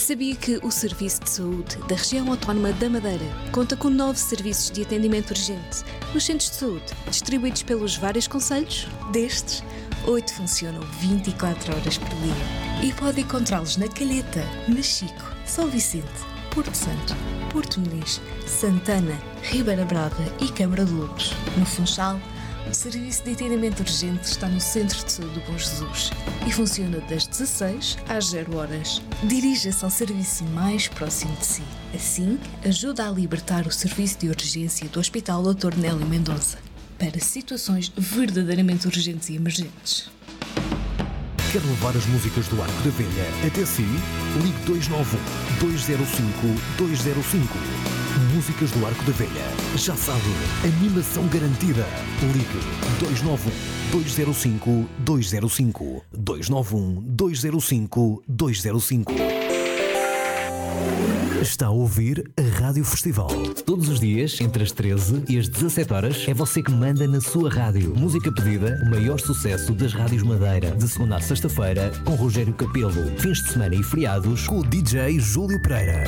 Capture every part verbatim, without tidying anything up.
Sabia que o Serviço de Saúde da Região Autónoma da Madeira conta com nove serviços de atendimento urgente nos centros de saúde, distribuídos pelos vários concelhos? Destes, oito funcionam vinte e quatro horas por dia e pode encontrá-los na Calheta, na Chico, São Vicente, Porto Santo, Porto Muniz, Santana, Ribeira Brava e Câmara de Lobos. No Funchal, o serviço de atendimento urgente está no Centro de Saúde do Bom Jesus e funciona das dezasseis às zero horas. Dirija-se ao serviço mais próximo de si. Assim, ajuda a libertar o serviço de urgência do Hospital doutor Nélio Mendonça para situações verdadeiramente urgentes e emergentes. Quer levar as músicas do Arco da Velha até si? Ligue dois nove um, dois zero cinco, dois zero cinco. Músicas do Arco da Velha. Já sabe, animação garantida. Ligue dois nove um, dois zero cinco, dois zero cinco. dois nove um, dois zero cinco, dois zero cinco. Está a ouvir a Rádio Festival. Todos os dias, entre as treze e as dezassete horas, é você que manda na sua rádio. Música pedida, o maior sucesso das rádios Madeira. De segunda a sexta-feira, com Rogério Capelo. Fins de semana e feriados, com o D J Júlio Pereira.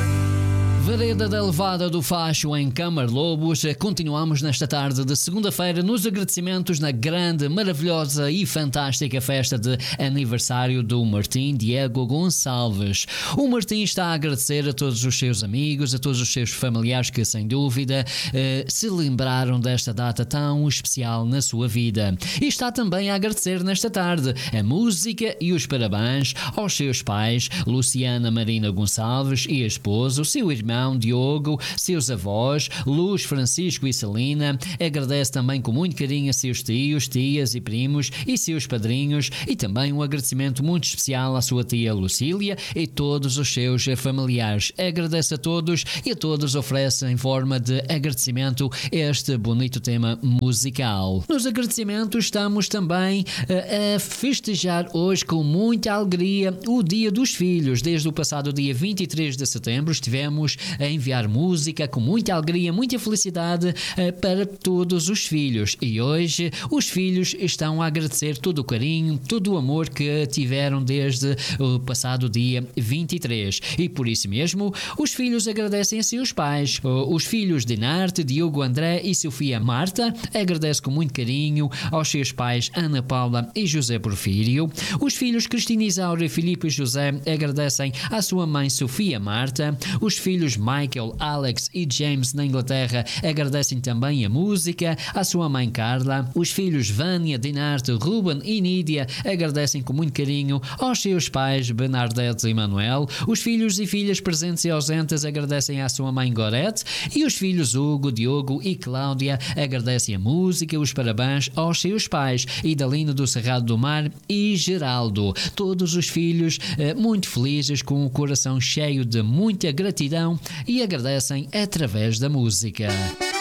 Vereda da Levada do Facho em Câmara Lobos. Continuamos nesta tarde de segunda-feira nos agradecimentos na grande, maravilhosa e fantástica festa de aniversário do Martim Diego Gonçalves. O Martim está a agradecer a todos os seus amigos, a todos os seus familiares que sem dúvida eh, se lembraram desta data tão especial na sua vida. E está também a agradecer nesta tarde a música e os parabéns aos seus pais, Luciana Marina Gonçalves e a esposa, o seu irmão Diogo, seus avós, Luz, Francisco e Celina. Agradece também com muito carinho a seus tios, tias e primos e seus padrinhos, e também um agradecimento muito especial à sua tia Lucília e todos os seus familiares. Agradece a todos e a todos oferece em forma de agradecimento este bonito tema musical. Nos agradecimentos estamos também a, a festejar hoje com muita alegria o Dia dos Filhos. Desde o passado dia vinte e três de setembro estivemos a enviar música com muita alegria, muita felicidade uh, para todos os filhos, e hoje os filhos estão a agradecer todo o carinho, todo o amor que tiveram desde o passado dia vinte e três, e por isso mesmo os filhos agradecem a seus pais. Uh, os filhos de Narte, Diogo André e Sofia Marta agradecem com muito carinho aos seus pais Ana Paula e José Porfírio. Os filhos Cristina Isaura, Filipe e José agradecem à sua mãe Sofia Marta. Os filhos Michael, Alex e James na Inglaterra agradecem também a música à sua mãe Carla. Os filhos Vânia, Dinarte, Ruben e Nídia agradecem com muito carinho aos seus pais Bernadette e Manuel. Os filhos e filhas presentes e ausentes agradecem à sua mãe Gorete, e os filhos Hugo, Diogo e Cláudia agradecem a música e os parabéns aos seus pais Idalino do Cerrado do Mar e Geraldo. Todos os filhos eh, muito felizes, com o coração cheio de muita gratidão, e agradecem através da música.